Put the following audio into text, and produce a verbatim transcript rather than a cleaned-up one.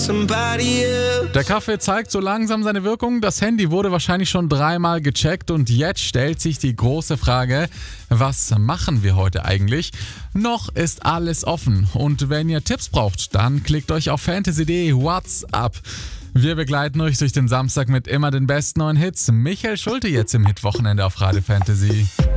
Der Kaffee zeigt so langsam seine Wirkung. Das Handy wurde wahrscheinlich schon dreimal gecheckt und jetzt stellt sich die große Frage, was machen wir heute eigentlich? Noch ist alles offen und wenn ihr Tipps braucht, dann klickt euch auf fantasy punkt de WhatsApp. Wir begleiten euch durch den Samstag mit immer den besten neuen Hits. Michael Schulte jetzt im Hitwochenende auf Radio Fantasy.